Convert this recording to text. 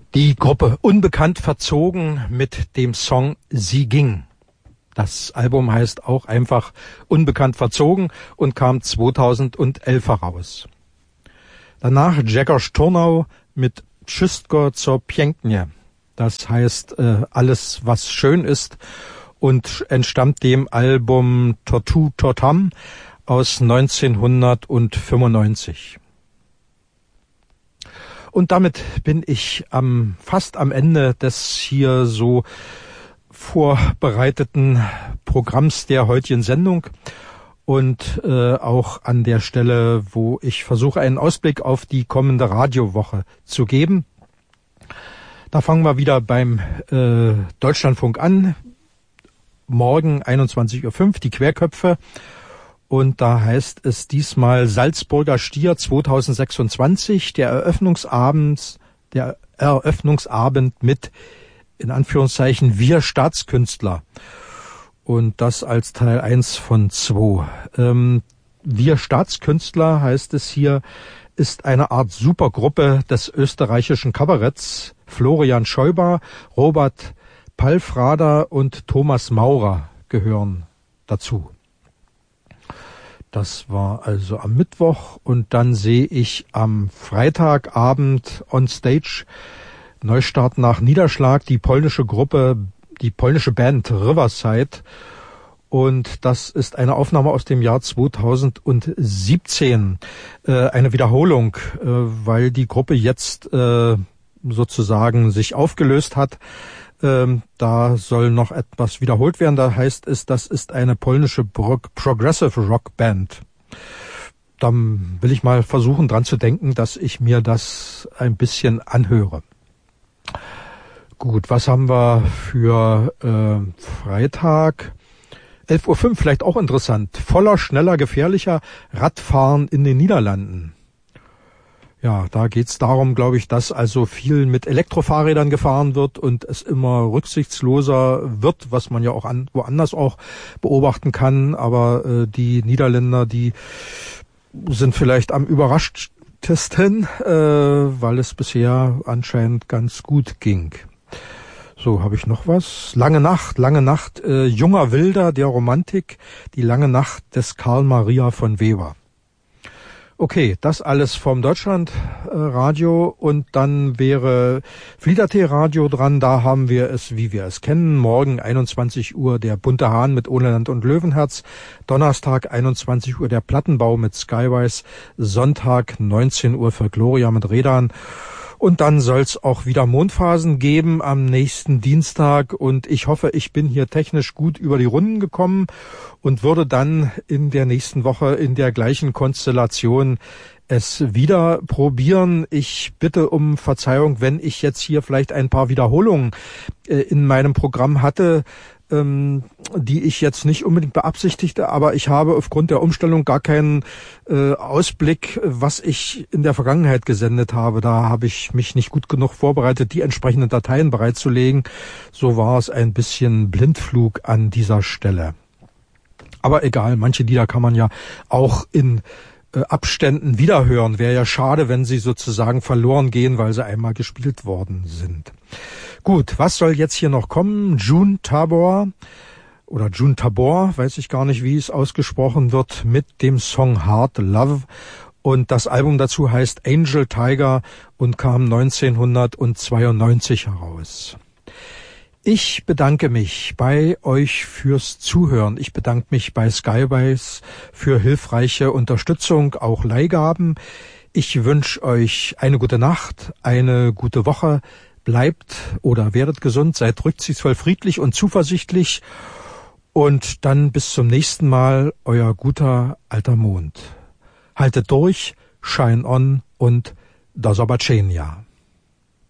Die Gruppe Unbekannt verzogen mit dem Song Sie ging. Das Album heißt auch einfach Unbekannt verzogen und kam 2011 heraus. Danach Grzegorz Turnau mit Wszystko co pięknie. Das heißt alles was schön ist und entstammt dem Album Totu Totam aus 1995. Und damit bin ich fast am Ende des hier so vorbereiteten Programms der heutigen Sendung und auch an der Stelle, wo ich versuche, einen Ausblick auf die kommende Radiowoche zu geben. Da fangen wir wieder beim Deutschlandfunk an. Morgen 21.05 Uhr, die Querköpfe. Und da heißt es diesmal Salzburger Stier 2026, der Eröffnungsabend mit, in Anführungszeichen, Wir Staatskünstler. Und das als Teil 1 von 2. Wir Staatskünstler, heißt es hier, ist eine Art Supergruppe des österreichischen Kabaretts. Florian Scheuber, Robert Palfrader und Thomas Maurer gehören dazu. Das war also am Mittwoch und dann sehe ich am Freitagabend on Stage Neustart nach Niederschlag die polnische Band Riverside und das ist eine Aufnahme aus dem Jahr 2017, eine Wiederholung, weil die Gruppe jetzt sozusagen sich aufgelöst hat. Da soll noch etwas wiederholt werden. Da heißt es, das ist eine polnische Progressive Rock Band. Dann will ich mal versuchen, dran zu denken, dass ich mir das ein bisschen anhöre. Gut, was haben wir für Freitag? 11.05 Uhr, vielleicht auch interessant. Voller, schneller, gefährlicher Radfahren in den Niederlanden. Ja, da geht's darum, glaube ich, dass also viel mit Elektrofahrrädern gefahren wird und es immer rücksichtsloser wird, was man ja auch woanders auch beobachten kann. Aber die Niederländer, die sind vielleicht am überraschtesten, weil es bisher anscheinend ganz gut ging. So, habe ich noch was? Lange Nacht, junger Wilder der Romantik, die lange Nacht des Karl Maria von Weber. Okay, das alles vom Deutschlandradio und dann wäre Fliedertee Radio dran. Da haben wir es, wie wir es kennen. Morgen 21 Uhr der Bunte Hahn mit Ohne Land und Löwenherz. Donnerstag 21 Uhr der Plattenbau mit Skywise. Sonntag 19 Uhr für Gloria mit Redan. Und dann soll's auch wieder Mondphasen geben am nächsten Dienstag. Und ich hoffe, ich bin hier technisch gut über die Runden gekommen und würde dann in der nächsten Woche in der gleichen Konstellation es wieder probieren. Ich bitte um Verzeihung, wenn ich jetzt hier vielleicht ein paar Wiederholungen in meinem Programm hatte, die ich jetzt nicht unbedingt beabsichtigte, aber ich habe aufgrund der Umstellung gar keinen Ausblick, was ich in der Vergangenheit gesendet habe. Da habe ich mich nicht gut genug vorbereitet, die entsprechenden Dateien bereitzulegen. So war es ein bisschen Blindflug an dieser Stelle. Aber egal, manche Lieder kann man ja auch in Abständen wiederhören. Wäre ja schade, wenn sie sozusagen verloren gehen, weil sie einmal gespielt worden sind. Gut, was soll jetzt hier noch kommen? June Tabor, weiß ich gar nicht, wie es ausgesprochen wird, mit dem Song Hard Love. Und das Album dazu heißt Angel Tiger und kam 1992 heraus. Ich bedanke mich bei euch fürs Zuhören. Ich bedanke mich bei Skywise für hilfreiche Unterstützung, auch Leihgaben. Ich wünsche euch eine gute Nacht, eine gute Woche. Bleibt oder werdet gesund, seid rücksichtsvoll, friedlich und zuversichtlich. Und dann bis zum nächsten Mal, euer guter alter Mond. Haltet durch, shine on und do zobaczenia.